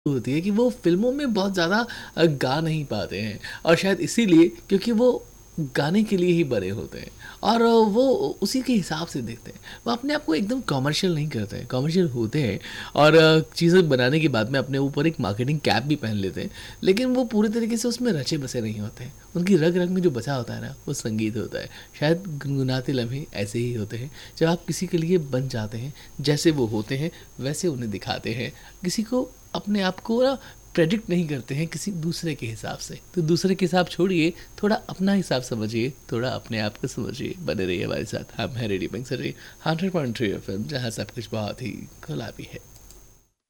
होती है कि वो फ़िल्मों में बहुत ज़्यादा गा नहीं पाते हैं और शायद इसीलिए क्योंकि वो गाने के लिए ही बने होते हैं और वो उसी के हिसाब से दिखते हैं। वो अपने आप को एकदम कमर्शियल नहीं करते हैं, कमर्शियल होते हैं और चीज़ें बनाने के बाद में अपने ऊपर एक मार्केटिंग कैप भी पहन लेते हैं, लेकिन वो पूरे तरीके से उसमें रचे-बसे नहीं होते हैं। उनकी रग-रग में जो बसा होता है ना, वो संगीत होता है। शायद गुनगुनाते लम्हे ऐसे ही होते हैं, जब आप किसी के लिए बन जाते हैं, जैसे वो होते हैं, वैसे उन्हें दिखाते हैं। किसी को अपने आप को ना प्रेडिक्ट नहीं करते हैं किसी दूसरे के हिसाब से। तो दूसरे के हिसाब छोड़िए, थोड़ा अपना हिसाब समझिए, थोड़ा अपने आप को समझिए। बने रहिए हमारे साथ। हम हैं रेडियो बंसरी 100.3 एफएम, जहाँ सब कुछ बहुत ही गुलाबी है।